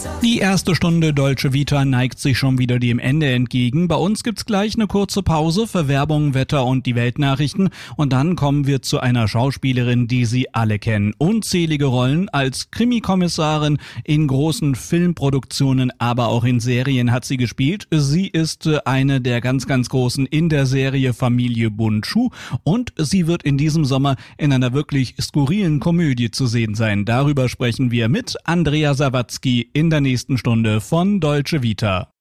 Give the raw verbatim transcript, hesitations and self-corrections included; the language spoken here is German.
Die erste Stunde Dolce Vita neigt sich schon wieder dem Ende entgegen. Bei uns gibt's gleich eine kurze Pause für Werbung, Wetter und die Weltnachrichten. Und dann kommen wir zu einer Schauspielerin, die Sie alle kennen. Unzählige Rollen als Krimikommissarin in großen Filmproduktionen, aber auch in Serien hat sie gespielt. Sie ist eine der ganz, ganz Großen in der Serie Familie Bundschuh. Und sie wird in diesem Sommer in einer wirklich skurrilen Komödie zu sehen sein. Darüber sprechen wir mit Andrea Sawatzki in der nächsten Stunde von Dolce Vita.